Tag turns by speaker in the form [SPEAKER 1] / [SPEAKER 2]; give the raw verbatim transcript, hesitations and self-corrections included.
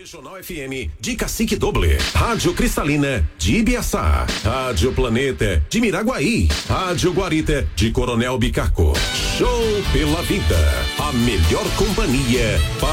[SPEAKER 1] Regional F M de Cacique Doble, Rádio Cristalina de Ibiaçá, Rádio Planeta de Miraguaí, Rádio Guarita de Coronel Bicaco. Show pela vida, a melhor companhia para